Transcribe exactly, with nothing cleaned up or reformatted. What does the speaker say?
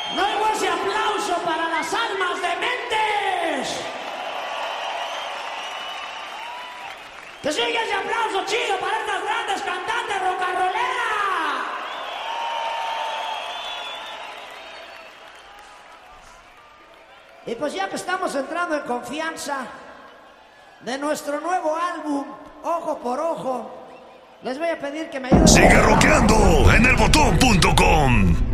Luego ese aplauso para las almas dementes. Que siga ese aplauso chido para estas grandes cantantes rock and rolleras. Y pues ya que estamos entrando en confianza de nuestro nuevo álbum, Ojo por Ojo, les voy a pedir que me ayuden. Sigue rockeando en el botón punto com.